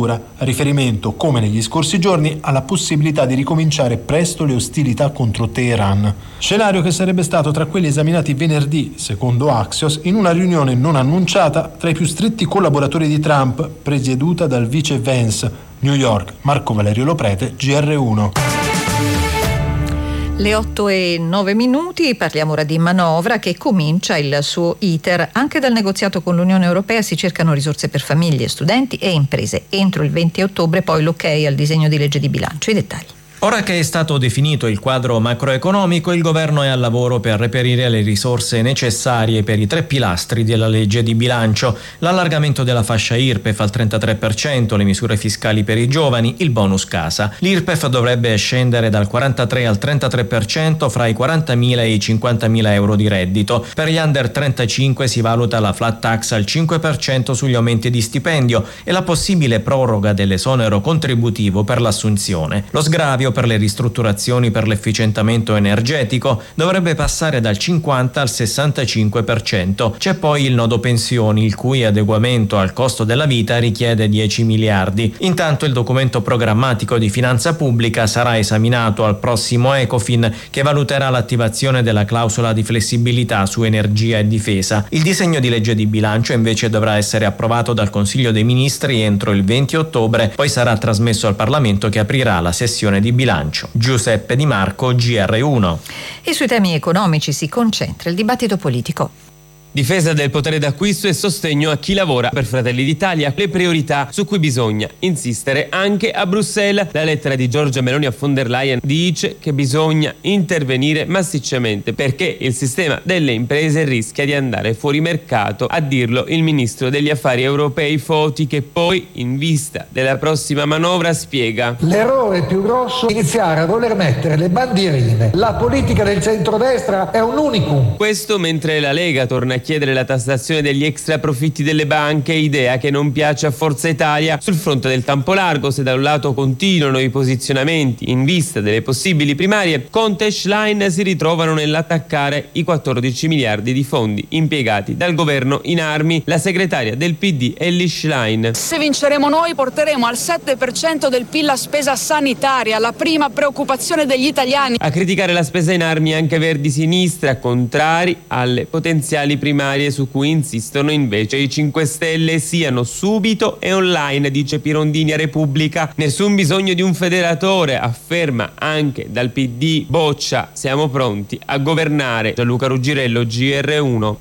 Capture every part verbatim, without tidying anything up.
procedura, riferimento, come negli scorsi giorni, alla possibilità di ricominciare presto le ostilità contro Teheran. Scenario che sarebbe stato tra quelli esaminati venerdì, secondo Axios, in una riunione non annunciata tra i più stretti collaboratori di Trump, presieduta dal vice Vance. New York, Marco Valerio Loprete, G R uno. Le otto e nove minuti, parliamo ora di manovra che comincia il suo iter. Anche dal negoziato con l'Unione Europea si cercano risorse per famiglie, studenti e imprese. Entro il venti ottobre poi l'ok al disegno di legge di bilancio. I dettagli. Ora che è stato definito il quadro macroeconomico, il governo è al lavoro per reperire le risorse necessarie per i tre pilastri della legge di bilancio: l'allargamento della fascia I R P E F al trentatré per cento, le misure fiscali per i giovani, il bonus casa. L'I R P E F dovrebbe scendere dal quarantatré al trentatré per cento fra i quarantamila e i cinquantamila euro di reddito. Per gli under trentacinque si valuta la flat tax al cinque per cento sugli aumenti di stipendio e la possibile proroga dell'esonero contributivo per l'assunzione. Lo sgravio per le ristrutturazioni per l'efficientamento energetico dovrebbe passare dal cinquanta al sessantacinque per cento. C'è poi il nodo pensioni, il cui adeguamento al costo della vita richiede dieci miliardi. Intanto il documento programmatico di finanza pubblica sarà esaminato al prossimo Ecofin, che valuterà l'attivazione della clausola di flessibilità su energia e difesa. Il disegno di legge di bilancio invece dovrà essere approvato dal Consiglio dei Ministri entro il venti ottobre, poi sarà trasmesso al Parlamento che aprirà la sessione di bilancio. Giuseppe Di Marco, G R uno. E sui temi economici si concentra il dibattito politico. Difesa del potere d'acquisto e sostegno a chi lavora. Per Fratelli d'Italia, le priorità su cui bisogna insistere anche a Bruxelles. La lettera di Giorgia Meloni a von der Leyen dice che bisogna intervenire massicciamente perché il sistema delle imprese rischia di andare fuori mercato, a dirlo il ministro degli affari europei Foti, che poi, in vista della prossima manovra, spiega: l'errore più grosso è iniziare a voler mettere le bandierine. La politica del centrodestra è un unicum. Questo mentre la Lega torna a chiedere la tassazione degli extra profitti delle banche, idea che non piace a Forza Italia. Sul fronte del campo largo, se da un lato continuano i posizionamenti in vista delle possibili primarie, Conte e Schlein si ritrovano nell'attaccare i quattordici miliardi di fondi impiegati dal governo in armi. La segretaria del P D Elly Schlein: se vinceremo noi porteremo al sette per cento del P I L la spesa sanitaria, la prima preoccupazione degli italiani. A criticare la spesa in armi anche Verdi Sinistra, contrari alle potenziali primarie su cui insistono invece i cinque Stelle, siano subito e online, dice Pirondini a Repubblica. Nessun bisogno di un federatore, afferma anche dal P D Boccia. Siamo pronti a governare. Gianluca Ruggirello, G R uno.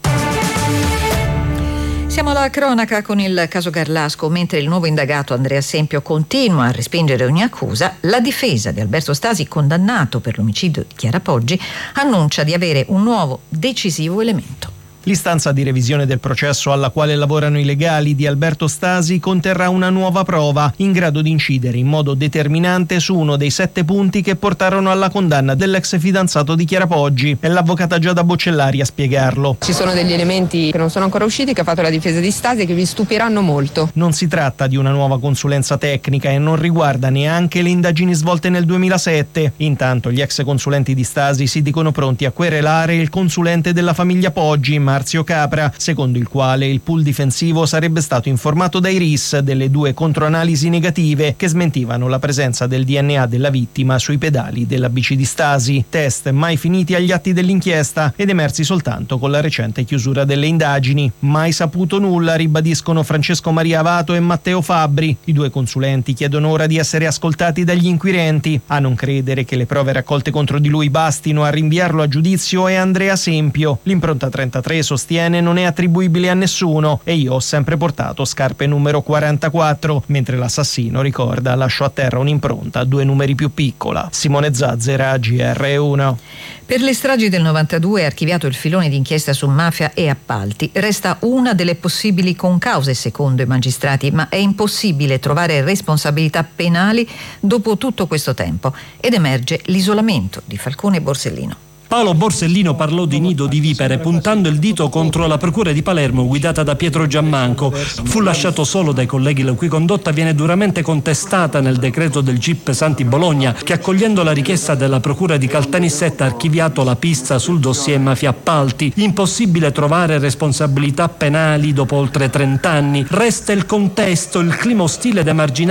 Siamo alla cronaca con il caso Garlasco. Mentre il nuovo indagato Andrea Sempio continua a respingere ogni accusa, la difesa di Alberto Stasi, condannato per l'omicidio di Chiara Poggi, annuncia di avere un nuovo decisivo elemento. L'istanza di revisione del processo alla quale lavorano i legali di Alberto Stasi conterrà una nuova prova in grado di incidere in modo determinante su uno dei sette punti che portarono alla condanna dell'ex fidanzato di Chiara Poggi. È l'avvocata Giada Boccellari a spiegarlo. Ci sono degli elementi che non sono ancora usciti, che ha fatto la difesa di Stasi, e che vi stupiranno molto. Non si tratta di una nuova consulenza tecnica e non riguarda neanche le indagini svolte nel duemilasette. Intanto gli ex consulenti di Stasi si dicono pronti a querelare il consulente della famiglia Poggi, Marzio Capra, secondo il quale il pool difensivo sarebbe stato informato dai R I S delle due controanalisi negative che smentivano la presenza del D N A della vittima sui pedali della bici di Stasi, test mai finiti agli atti dell'inchiesta ed emersi soltanto con la recente chiusura delle indagini. Mai saputo nulla, ribadiscono Francesco Maria Avato e Matteo Fabbri. I due consulenti chiedono ora di essere ascoltati dagli inquirenti. A non credere che le prove raccolte contro di lui bastino a rinviarlo a giudizio è Andrea Sempio. L'impronta trentatré sostiene non è attribuibile a nessuno e io ho sempre portato scarpe numero quarantaquattro, mentre l'assassino, ricorda, lasciò a terra un'impronta due numeri più piccola. Simone Zazzera, G R uno. Per le stragi del novantadue è archiviato il filone d'inchiesta su mafia e appalti. Resta una delle possibili concause secondo i magistrati, ma è impossibile trovare responsabilità penali dopo tutto questo tempo ed emerge l'isolamento di Falcone e Borsellino. Paolo Borsellino parlò di nido di vipere puntando il dito contro la procura di Palermo guidata da Pietro Giammanco. Fu lasciato solo dai colleghi la cui condotta viene duramente contestata nel decreto del G I P Santi Bologna, che accogliendo la richiesta della procura di Caltanissetta ha archiviato la pista sul dossier mafia appalti. Impossibile trovare responsabilità penali dopo oltre trent'anni. Resta il contesto, il clima ostile ed emarginato